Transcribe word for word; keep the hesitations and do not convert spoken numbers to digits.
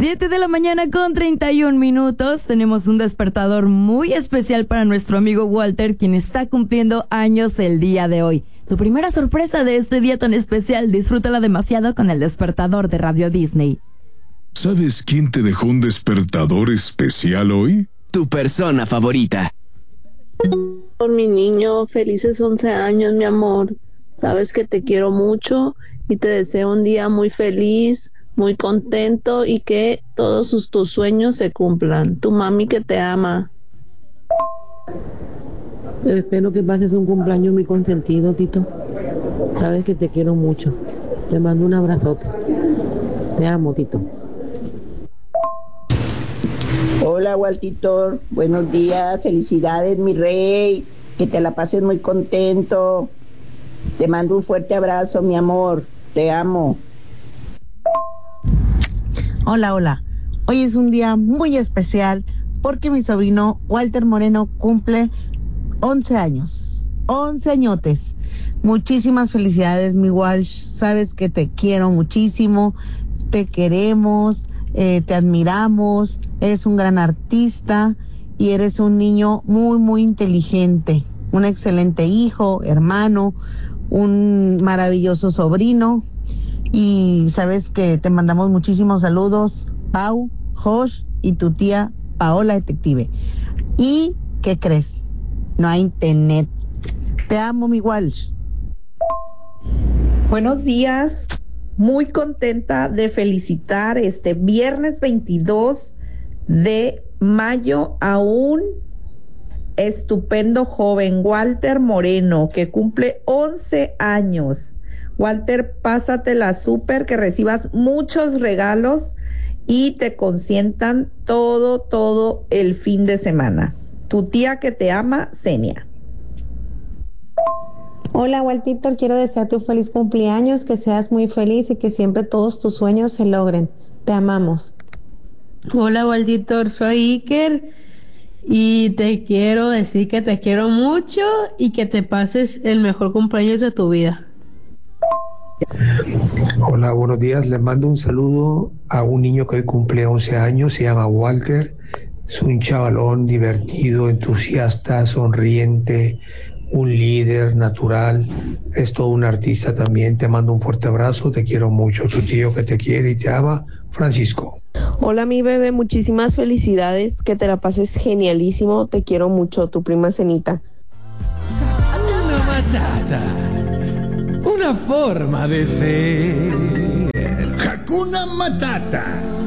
Siete de la mañana con treinta y un minutos. Tenemos un despertador muy especial para nuestro amigo Walter, quien está cumpliendo años el día de hoy. Tu primera sorpresa de este día tan especial, disfrútala demasiado con el despertador de Radio Disney. ¿Sabes quién te dejó un despertador especial hoy? Tu persona favorita. Por mi niño, felices once años, mi amor. Sabes que te quiero mucho y te deseo un día muy feliz, muy contento y que todos sus, tus sueños se cumplan. Tu mami que te ama. Espero que pases un cumpleaños muy consentido, Tito. Sabes que te quiero mucho. Te mando un abrazote. Te amo, Tito. Hola, Waltitor. Buenos días. Felicidades, mi rey. Que te la pases muy contento. Te mando un fuerte abrazo, mi amor. Te amo. Hola, hola. Hoy es un día muy especial porque mi sobrino Walter Moreno cumple once años. once añotes. Muchísimas felicidades, mi Walsh. Sabes que te quiero muchísimo. Te queremos, eh, te admiramos. Eres un gran artista y eres un niño muy, muy inteligente. Un excelente hijo, hermano, un maravilloso sobrino. Y sabes que te mandamos muchísimos saludos, Pau, Josh y tu tía Paola Detective. ¿Y qué crees? No hay internet. Te amo, mi Walsh. Buenos días. Muy contenta de felicitar este viernes veintidós de mayo a un estupendo joven, Walter Moreno, que cumple once años. Walter, pásatela súper, que recibas muchos regalos y te consientan todo, todo el fin de semana. Tu tía que te ama, Zenia. Hola, Waltito, quiero desearte un feliz cumpleaños, que seas muy feliz y que siempre todos tus sueños se logren. Te amamos. Hola, Waltito, soy Iker y te quiero decir que te quiero mucho y que te pases el mejor cumpleaños de tu vida. Hola, buenos días. Les mando un saludo a un niño que hoy cumple once años, se llama Walter. Es un chavalón divertido, entusiasta, sonriente, un líder natural, es todo un artista también. Te mando un fuerte abrazo, te quiero mucho. Tu tío que te quiere y te ama, Francisco. Hola, mi bebé, muchísimas felicidades, que te la pases genialísimo, te quiero mucho, tu prima Cenita. Una matata, una forma de ser. Hakuna Matata.